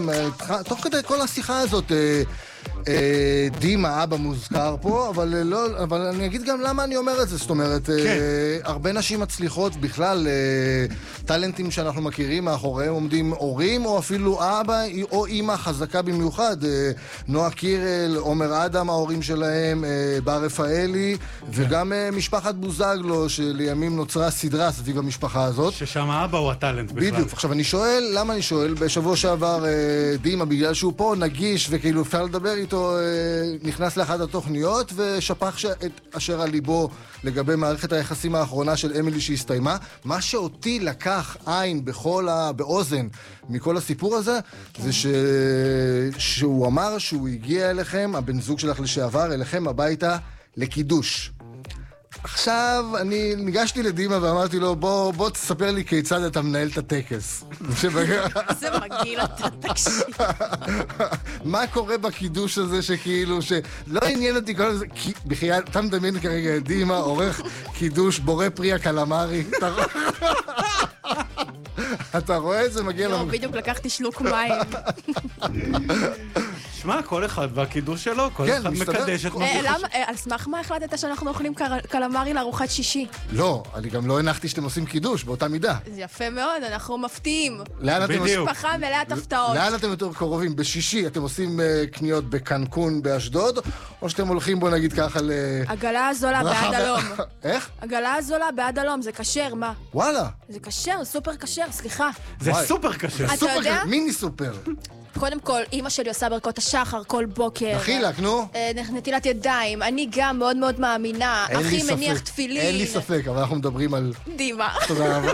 תוך כדי כל השיחה הזאת, דימה, אבא מוזכר פה, אבל אני אגיד גם למה אני אומר את זה. זאת אומרת, הרבה נשים מצליחות בכלל, טלנטים שאנחנו מכירים, מאחוריהם עומדים הורים, או אפילו אבא או אמא חזקה במיוחד. נועה קירל, עומר אדם, ההורים שלהם, בר רפאלי, וגם משפחת בוזגלו, שלימים נוצרה סדרה סביב המשפחה הזאת. ששם האבא הוא הטלנט בכלל. בדיוק. עכשיו אני שואל, למה אני שואל? בשבוע שעבר דימה, בגלל שהוא פה נגיש וכאילו אפשר לדבר איתו, נכנס לאחת התוכניות ושפך את אשר על ליבו לגבי מערכת היחסים האחרונה של אמילי שהסתיימה. מה שאותי לקח עין באוזן מכל הסיפור הזה, זה שהוא אמר שהוא הגיע אליכם, הבן זוג שלך לשעבר, אליכם הביתה לקידוש. עכשיו, אני ניגשתי לדימה ואמרתי לו, בוא תספר לי כיצד אתה מנהל את הטקס. זה מגעיל, אתה תקשיב. מה קורה בקידוש הזה שכאילו, שלא עניין אותי כל זה, בחייה, אתה מדמיין כרגע דימה, עורך קידוש, בורא פרי הקלמרי. אתה רואה את זה מגיע לא, בדיוק לקחתי שלוק מים. שמע, כל אחד והקידוש שלו, כל אחד מקדש את מה שחשוב. על סמך מה החלטת שאנחנו אוכלים קלמרי לארוחת שישי? לא, אני גם לא הנחתי שאתם עושים קידוש באותה מידה. זה יפה מאוד, אנחנו מפתיעים. בדיוק. משפחה מלאת הפתעות. לאן אתם יותר קרובים? בשישי אתם עושים קניות בקנקון באשדוד, או שאתם הולכים, בוא נגיד ככה עגלה הזולה בעד אלום. איך? עגלה הזולה בעד אלום, זה כשר, מה? וואלה. זה כשר, סופר כשר, סליחה. זה סופר קשה. אתה יודע? מיני סופר. קודם כל, אמא שלי עושה ברכות השחר כל בוקר. דחילק, נו. נטילת ידיים. אני גם מאוד מאוד מאמינה. אחי מניח תפילין. אין לי ספק, אבל אנחנו מדברים על... דימה. תודה רבה.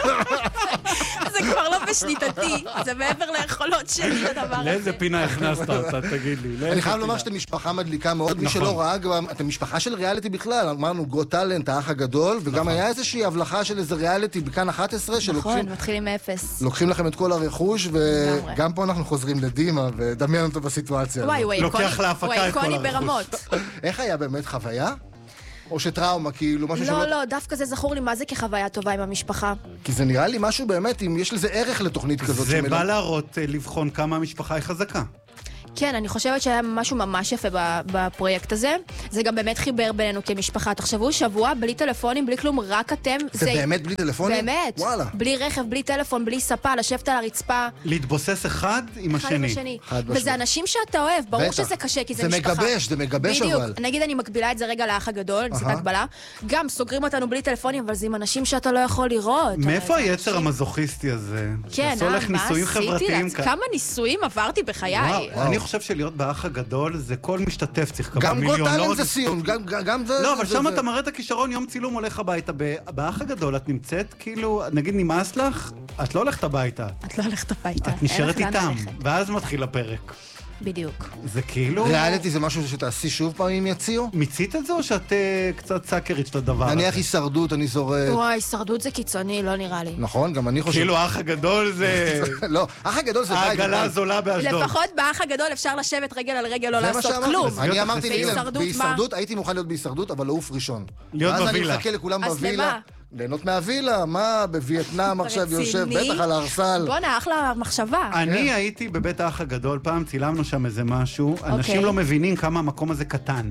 זה כבר לא בשליטתי. זה מעבר ליכולות שלי לדבר הזה. לאיזה פינה הכנסת אותה, תגיד לי. אני חייב לומר שאתם משפחה מדליקה מאוד. מי שלא ראה גם, אתם משפחה של ריאליטי בכלל. אמרנו גו טלנט, האח הגדול, וגם היה איזושהי הבלחה של איזה ריאליטי בכאן 11, נכון, מתחילים מאפס. לוקחים לכם את כל הרכוש, וגם פה אנחנו חוזרים לדימה, ודמיין אותו בסיטואציה. וואי, לוקח להפקה את כל הרכוש. ברמות. איך היה באמת חוויה? או שטראומה, כאילו, משהו לא, דווקא זה זכור לי מה זה כחוויה טובה עם המשפחה. כי זה נראה לי משהו באמת, אם יש לזה ערך לתוכנית כזאת. זה בא להראות, לבחון כמה המשפחה היא חזקה. כן, אני חושבת שהיה משהו ממש יפה בפרויקט הזה. זה גם באמת חיבר בינינו כמשפחה. תחשבו, שבוע בלי טלפונים, בלי כלום, רק אתם. זה באמת בלי טלפונים? באמת. וואלה. בלי רכב, בלי טלפון, בלי ספה, לשבת על הרצפה. להתבוסס אחד עם השני. וזה אנשים שאתה אוהב, ברור שזה קשה, כי זה משפחה. זה מגבש אבל. בדיוק. נגיד אני מקבילה את זה רגע לאח הגדול, נסיבת הקבלה. גם סוגרים אותנו בלי טלפונים, אבל זה עם אנשים שאתה לא יכול לראות. מאיפה היצר המזוכיסטי הזה? כן, מה עשיתי? כמה ניסויים עברתי בחיי. אני חושב שלהיות באח הגדול זה כל משתתף צריך לקבל גם מיליון. גם גוטלן זה סיום, גם זה... לא, אבל שם אתה מראה את הכישרון, יום צילום הולך הביתה. באח הגדול את נמצאת, כאילו, נגיד נמאס לך, את לא הולכת הביתה. את לא הולכת הביתה. את נשארת איתם, ואז מתחיל הפרק. בדיוק. זה כאילו... ריאליטי זה משהו שתעשי שוב פעם אם יציעו? מיצית את זה או שאת קצת סאקרית של הדבר הזה? נניח הישרדות, אני זורק... וואי, הישרדות זה קיצוני, לא נראה לי. נכון, גם אני חושב... כאילו האח הגדול זה... לא, האח הגדול זה... העגלה הזולה באשדוד. לפחות באח הגדול אפשר לשבת רגל על רגל, לא לעשות כלום. אני אמרתי בהישרדות, הייתי מוכן להיות בהישרדות, אבל לעוף ראשון. להיות בווילה. ואז אני מחכה לכולם בווילה. ליהנות מהווילה, מה בווייטנאם עכשיו יושב בטח על הארסל. בוא'נה, אחלה מחשבה. אני הייתי בבית האח הגדול, פעם צילמנו שם איזה משהו, אנשים לא מבינים כמה המקום הזה קטן.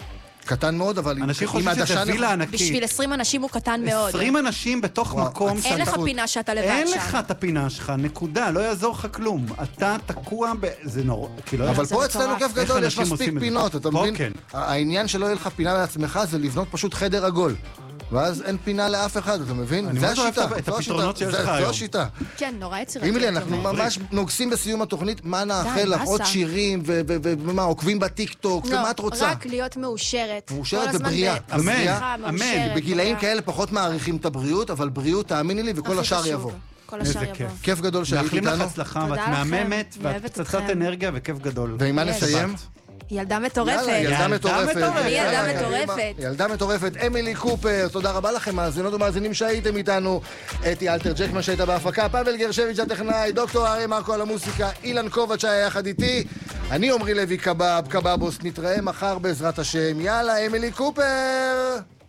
קטן מאוד, אבל... אנשים חושבים שזה וילה ענקית. בשביל 20 אנשים הוא קטן מאוד. 20 אנשים בתוך מקום... אין לך פינה שאתה לבד שם. אין לך את הפינה שלך, נקודה, לא יעזור לך כלום. אתה תקוע זה נורא... אבל פה אצלנו כיף גדול, יש מספיק פינות, אתה מבין? העניין שלא יהיה לך פינה לעצמך זה לבנות פשוט חדר עגול. ואז אין פינה לאף אחד, אתה מבין? זה השיטה. את הפתרונות שיש לך היום. זו השיטה. כן, נורא יצירתי. אימילי, אנחנו ממש נוגסים בסיום התוכנית, מה נאחל לך? עוד שירים, ומה, עוקבים בטיק-טוק, ומה את רוצה? רק להיות מאושרת. מאושרת ובריאה. אמן. בגילאים כאלה פחות מעריכים את הבריאות, אבל בריאות, תאמיני לי, וכל השאר יבוא. כל השאר יבוא. כיף גדול שהיית איתנו. מאחלים לך הצלחה, ואת מהממת, ואת פצצת אנרגיה וכיף גדול. ועם מה נסיים? ילדה מטורפת. ילדה מטורפת. ילדה מטורפת. ילדה מטורפת. אמילי קופר, תודה רבה לכם, מאזינות ומאזינים שהייתם איתנו. אתי אלתר ג'קמן שהייתה בהפקה, פאבל גרשביץ' הטכנאי, דוקטור אריה מרקו על המוסיקה, אילן קובץ' שהיה יחד איתי. אני עומרי לוי קבאבוס, נתראה מחר בעזרת השם. יאללה, אמילי קופר!